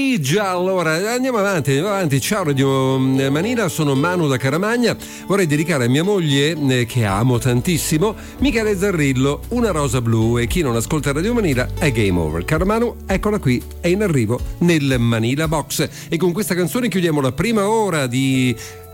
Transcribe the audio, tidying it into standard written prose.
valigia. Allora andiamo avanti. Ciao Radio Manila, sono Manu da Caramagna. Vorrei dedicare a mia moglie, che amo tantissimo, Michele Zarrillo, Una rosa blu, e chi non ascolta Radio Manila è game over. Caro Manu, eccola qui, è in arrivo nel Manila Box, e con questa canzone chiudiamo la prima ora di